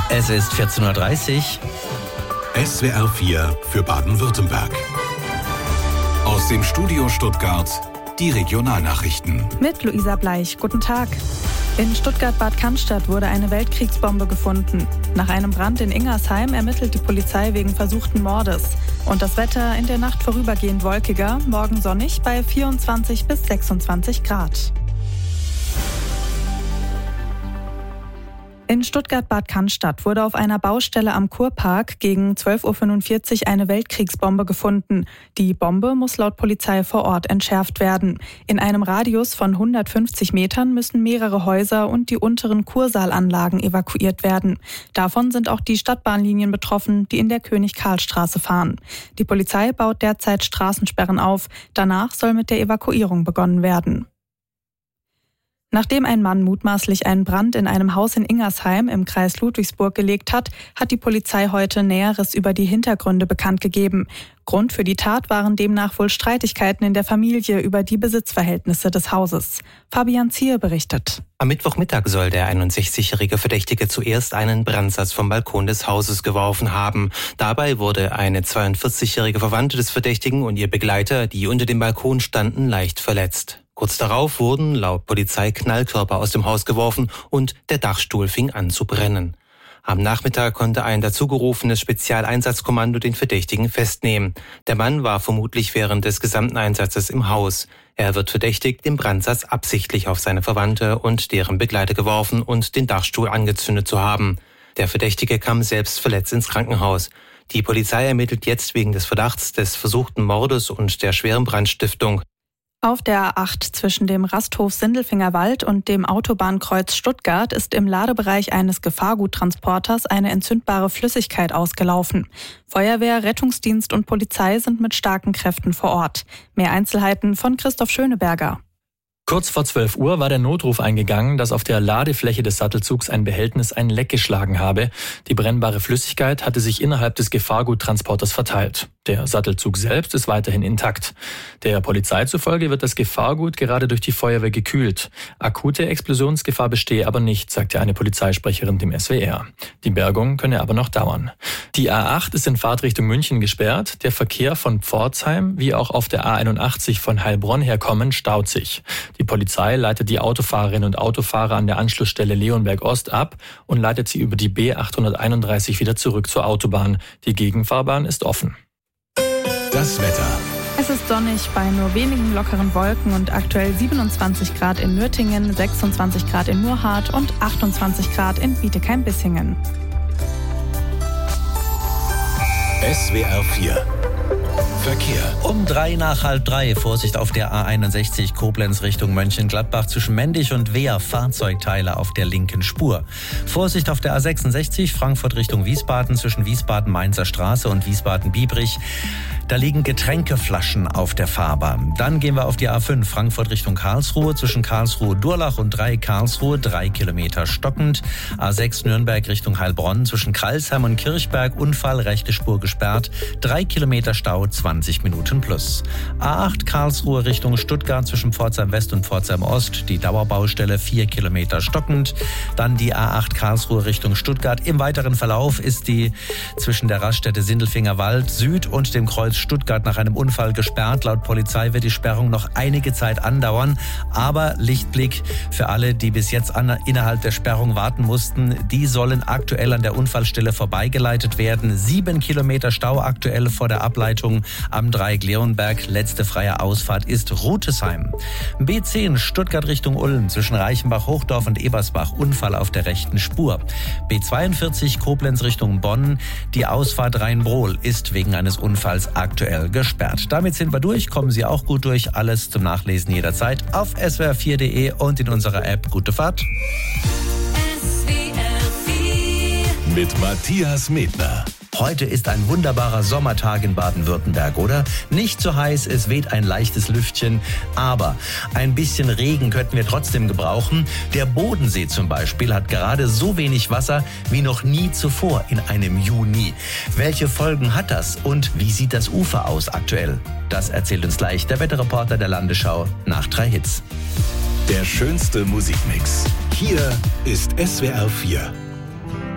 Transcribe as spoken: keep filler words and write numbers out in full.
Es ist vierzehn Uhr dreißig. S W R vier für Baden-Württemberg. Aus dem Studio Stuttgart die Regionalnachrichten. Mit Luisa Bleich. Guten Tag. In Stuttgart-Bad Cannstatt wurde eine Weltkriegsbombe gefunden. Nach einem Brand in Ingersheim ermittelt die Polizei wegen versuchten Mordes. Und das Wetter in der Nacht vorübergehend wolkiger, morgen sonnig bei vierundzwanzig bis sechsundzwanzig Grad. In Stuttgart-Bad Cannstatt wurde auf einer Baustelle am Kurpark gegen zwölf Uhr fünfundvierzig eine Weltkriegsbombe gefunden. Die Bombe muss laut Polizei vor Ort entschärft werden. In einem Radius von hundertfünfzig Metern müssen mehrere Häuser und die unteren Kursaalanlagen evakuiert werden. Davon sind auch die Stadtbahnlinien betroffen, die in der König-Karl-Straße fahren. Die Polizei baut derzeit Straßensperren auf. Danach soll mit der Evakuierung begonnen werden. Nachdem ein Mann mutmaßlich einen Brand in einem Haus in Ingersheim im Kreis Ludwigsburg gelegt hat, hat die Polizei heute Näheres über die Hintergründe bekannt gegeben. Grund für die Tat waren demnach wohl Streitigkeiten in der Familie über die Besitzverhältnisse des Hauses. Fabian Zier berichtet. Am Mittwochmittag soll der einundsechzigjährige Verdächtige zuerst einen Brandsatz vom Balkon des Hauses geworfen haben. Dabei wurde eine zweiundvierzigjährige Verwandte des Verdächtigen und ihr Begleiter, die unter dem Balkon standen, leicht verletzt. Kurz darauf wurden laut Polizei Knallkörper aus dem Haus geworfen und der Dachstuhl fing an zu brennen. Am Nachmittag konnte ein dazugerufenes Spezialeinsatzkommando den Verdächtigen festnehmen. Der Mann war vermutlich während des gesamten Einsatzes im Haus. Er wird verdächtigt, den Brandsatz absichtlich auf seine Verwandte und deren Begleiter geworfen und den Dachstuhl angezündet zu haben. Der Verdächtige kam selbst verletzt ins Krankenhaus. Die Polizei ermittelt jetzt wegen des Verdachts des versuchten Mordes und der schweren Brandstiftung. Auf der A acht zwischen dem Rasthof Sindelfinger Wald und dem Autobahnkreuz Stuttgart ist im Ladebereich eines Gefahrguttransporters eine entzündbare Flüssigkeit ausgelaufen. Feuerwehr, Rettungsdienst und Polizei sind mit starken Kräften vor Ort. Mehr Einzelheiten von Christoph Schöneberger. Kurz vor zwölf Uhr war der Notruf eingegangen, dass auf der Ladefläche des Sattelzugs ein Behältnis ein Leck geschlagen habe. Die brennbare Flüssigkeit hatte sich innerhalb des Gefahrguttransporters verteilt. Der Sattelzug selbst ist weiterhin intakt. Der Polizei zufolge wird das Gefahrgut gerade durch die Feuerwehr gekühlt. Akute Explosionsgefahr bestehe aber nicht, sagte eine Polizeisprecherin dem S W R. Die Bergung könne aber noch dauern. Die A acht ist in Fahrtrichtung München gesperrt. Der Verkehr von Pforzheim wie auch auf der A einundachtzig von Heilbronn herkommen staut sich. Die Polizei leitet die Autofahrerinnen und Autofahrer an der Anschlussstelle Leonberg Ost ab und leitet sie über die B achthunderteinunddreißig wieder zurück zur Autobahn. Die Gegenfahrbahn ist offen. Das Wetter. Es ist sonnig bei nur wenigen lockeren Wolken und aktuell siebenundzwanzig Grad in Nürtingen, sechsundzwanzig Grad in Murrhardt und achtundzwanzig Grad in Bietigheim-Bissingen. S W R vier Verkehr. Um drei nach halb drei. Vorsicht auf der A einundsechzig Koblenz Richtung Mönchengladbach zwischen Mendig und Wehr. Fahrzeugteile auf der linken Spur. Vorsicht auf der A sechsundsechzig Frankfurt Richtung Wiesbaden zwischen Wiesbaden-Mainzer Straße und Wiesbaden-Biebrich. Da liegen Getränkeflaschen auf der Fahrbahn. Dann gehen wir auf die A fünf Frankfurt Richtung Karlsruhe zwischen Karlsruhe-Durlach und drei Karlsruhe, drei Kilometer stockend. A sechs Nürnberg Richtung Heilbronn zwischen Kreilsheim und Kirchberg, Unfall, rechte Spur gesperrt, drei Kilometer Stau, zwanzig Minuten plus. A acht Karlsruhe Richtung Stuttgart zwischen Pforzheim West und Pforzheim Ost, die Dauerbaustelle, vier Kilometer stockend. Dann die A acht Karlsruhe Richtung Stuttgart. Im weiteren Verlauf ist die zwischen der Raststätte Sindelfinger Wald Süd und dem Kreuz Stuttgart nach einem Unfall gesperrt. Laut Polizei wird die Sperrung noch einige Zeit andauern. Aber Lichtblick für alle, die bis jetzt an, innerhalb der Sperrung warten mussten, die sollen aktuell an der Unfallstelle vorbeigeleitet werden. Sieben Kilometer Stau aktuell vor der Ableitung am Dreieck Leonberg. Letzte freie Ausfahrt ist Rutesheim. B zehn Stuttgart Richtung Ulm zwischen Reichenbach, Hochdorf und Ebersbach. Unfall auf der rechten Spur. B zweiundvierzig Koblenz Richtung Bonn. Die Ausfahrt Rheinbrohl ist wegen eines Unfalls aktuell gesperrt. Damit sind wir durch. Kommen Sie auch gut durch. Alles zum Nachlesen jederzeit auf S W R vier Punkt de und in unserer App. Gute Fahrt. S W R vier mit Matthias Medner. Heute ist ein wunderbarer Sommertag in Baden-Württemberg, oder? Nicht so heiß, es weht ein leichtes Lüftchen, aber ein bisschen Regen könnten wir trotzdem gebrauchen. Der Bodensee zum Beispiel hat gerade so wenig Wasser wie noch nie zuvor in einem Juni. Welche Folgen hat das und wie sieht das Ufer aus aktuell? Das erzählt uns gleich der Wetterreporter der Landesschau nach drei Hits. Der schönste Musikmix. Hier ist S W R vier.